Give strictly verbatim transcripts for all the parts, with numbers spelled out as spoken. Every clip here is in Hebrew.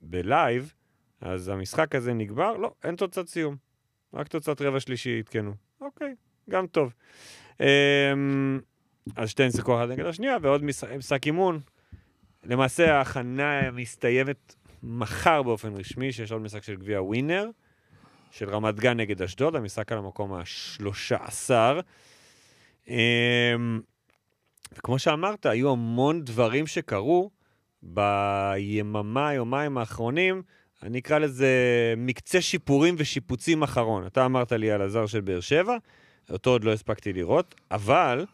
בלייב, אז המשחק הזה נגבר, לא, אין תוצאת סיום. רק תוצאת רבע שלישי התקנו. אוקיי, גם טוב. אז שתיהן שיחקו אחת נגד השנייה, ועוד משחק אימון. למעשה ההכנה מסתיימת מחר באופן רשמי, שיש עוד משחק של גביע ווינר, של רמת גן נגד אשדוד, המשחק על המקום ה-שלושה עשר. וכמו שאמרת, היו המון דברים שקרו ביממה, יומיים האחרונים, אני אקרא לזה מקצה שיפורים ושיפוצים אחרון. אתה אמרת לי על הזר של באר שבע, אותו עוד לא הספקתי לראות, אבל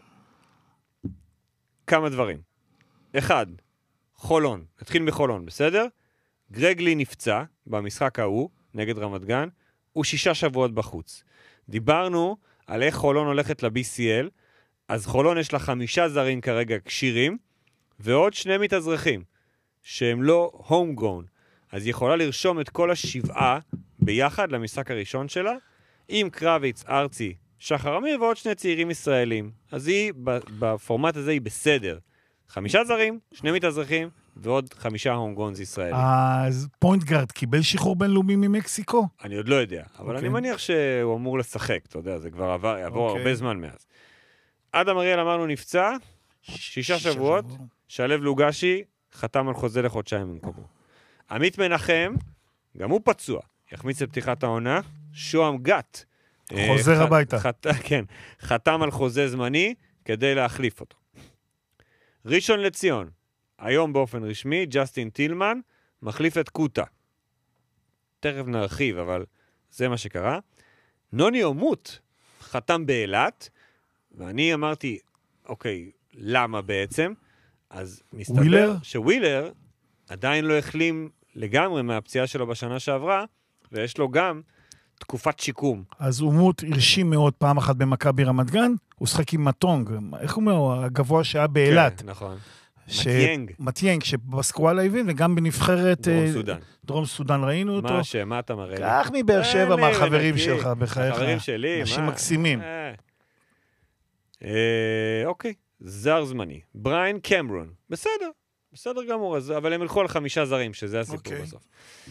כמה דברים. אחד, חולון, נתחיל מחולון, בסדר? גרגלי נפצע במשחק ההוא, נגד רמת גן, הוא שישה שבועות בחוץ. דיברנו על איך חולון הולכת ל-בי סי אל, אז חולון יש לה חמישה זרים כרגע קשירים, ועוד שני מתאזרחים, שהם לא homegrown. אז היא יכולה לרשום את כל השבעה ביחד למשחק הראשון שלה, עם קרביץ, ארצי, שחר אמיר ועוד שני צעירים ישראלים. אז היא, בפורמט הזה היא בסדר. חמישה זרים, שני מתאזרחים, ועוד חמישה הומגונס ישראלים. אז פוינט גארד קיבל שחרור בינלאומי ממקסיקו? אני עוד לא יודע, אבל אני מניח שהוא אמור לשחק, אתה יודע, זה כבר עבר, יעבור הרבה זמן מאז. אדם אריאל אמרנו נפצע, שישה שבועות, שלב לוגשי, חתם על חוזה לחודשיים במקומו. עמית מנחם, גם הוא פצוע, יחמיץ לפתיחת העונה, שוהם גת. חוזר הביתה. כן, חתם על חוזה זמני כדי להחליף אותו. ראשון לציון, היום באופן רשמי, ג'סטין טילמן, מחליף את קוטה. תכף נרחיב, אבל זה מה שקרה. נוני אומות, חתם באילת, ואני אמרתי, אוקיי, למה בעצם? אז מסתבר ווילר? שווילר עדיין לא החלים לגמרי מהפציעה שלו בשנה שעברה, ויש לו גם תקופת שיקום. אז אומות הרשים מאוד פעם אחת במכבי רמת גן, הוא שחק עם מטונג, איך הוא אומר? הגבוה שהיה באילת. כן, נכון. ש... מטיינג. מטיינג, שבסקואלה הבין, וגם בנבחרת... דרום סודן. דרום סודן ראינו אותו. מה שמה אתה מראה לי? כך מבאר שבע מהחברים שלך, בחייך. החברים שלי, מה? אנשים מקסימים. אוקיי, זר זמני. בריין קמרון, בסדר, בסדר גמור, אבל הם הלכו על חמישה זרים, שזה הסיפור בסוף.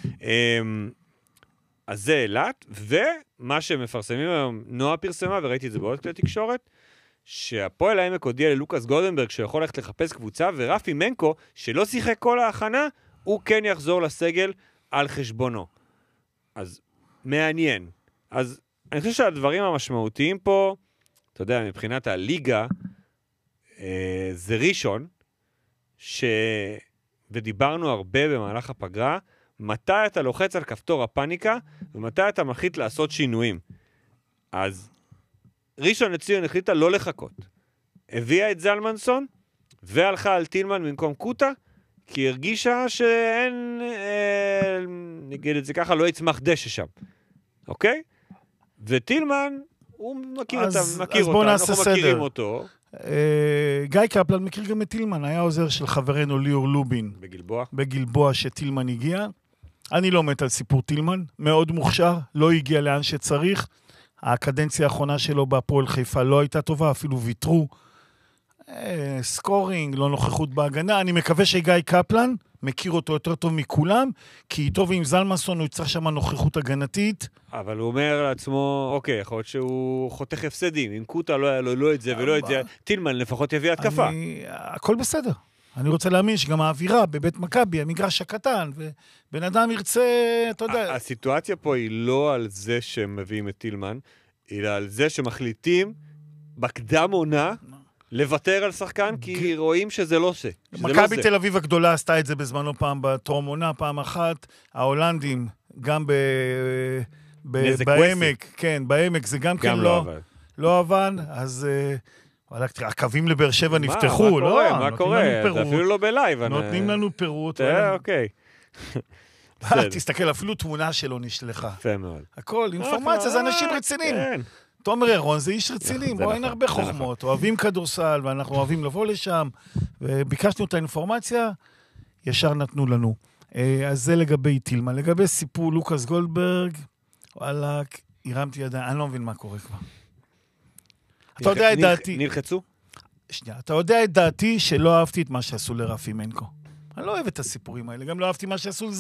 אז זה אילת, ומה שמפרסמים היום, נועה פרסמה, וראיתי את זה בעוד כלי תקשורת, שהפועל העמק הודיע ללוקאס גולדנברג שיכול ללכת לחפש קבוצה, ורפי מנקו, שלא שיחק כל ההכנה, הוא כן יחזור לסגל על חשבונו. אז מעניין. אז אני חושב שהדברים המשמעותיים פה, אתה יודע, מבחינת הליגה, אה, זה ראשון, ש... ודיברנו הרבה במהלך הפגרה, מתי אתה לוחץ על כפתור הפאניקה, ומתי אתה מחליט לעשות שינויים. אז ראשון לציון החליטה לא לחכות. הביאה את זלמנסון, והלכה על טילמן במקום קוטה, כי הרגישה שאין, אה, נגיד את זה ככה, לא יצמח דשא שם. אוקיי? וטילמן, הוא מכיר אז, אותה, מכיר אז אותה, נעשה אנחנו סדר. מכירים אותו. אה, גיא קפלן מכיר גם את טילמן, היה עוזר של חברנו ליאור לובין. בגלבוע. בגלבוע שטילמן הגיע. אני לא מת על סיפור טילמן, מאוד מוכשר, לא הגיע לאן שצריך. הקדנציה האחרונה שלו בהפועל חיפה לא הייתה טובה, אפילו ויתרו. אה, סקורינג, לא נוכחות בהגנה. אני מקווה שגיא קפלן מכיר אותו יותר טוב מכולם, כי איתו ועם זלמנסון הוא יצטרך שם נוכחות הגנתית. אבל הוא אומר לעצמו, אוקיי, יכול להיות שהוא חותך הפסדים. אם קוטה לא היה לו לא את זה ולא את זה, טילמן לפחות יביא התקפה. אני, הכל בסדר. אני רוצה להאמין שגם האווירה בבית מכבי, המגרש הקטן, ובן אדם ירצה, אתה יודע... הסיטואציה פה היא לא על זה שהם מביאים את טילמן, אלא על זה שמחליטים בקדם עונה לוותר על שחקן, כי רואים שזה לא זה. מכבי תל אביב הגדולה עשתה את זה בזמנו פעם בטרום עונה, פעם אחת. ההולנדים, גם בעמק, כן, בעמק זה גם כן לא עבד, אז... הקווים לבאר שבע נפתחו, לא? מה קורה? זה אפילו לא בלייב. נותנים לנו פירוט. אוקיי. תסתכל, אפילו תמונה שלו נשלחה. יפה מאוד. הכל, אינפורמציה, זה אנשים רציניים. תומר ירון זה איש רציני, בוא, אין הרבה חוכמות, אוהבים כדורסל, ואנחנו אוהבים לבוא לשם, וביקשנו את האינפורמציה, ישר נתנו לנו. אז זה לגבי טילמן. לגבי סיפור לוקאס גולדברג, וואלה, הרמתי ידיים, אני לא מבין מה קורה כבר. אתה יודע את דעתי... נלחצו? שנייה, אתה יודע את דעתי שלא אהבתי את מה שעשו לרפי מנקו. אני לא אוהב את הסיפורים האלה, גם לא אהבתי מה שעשו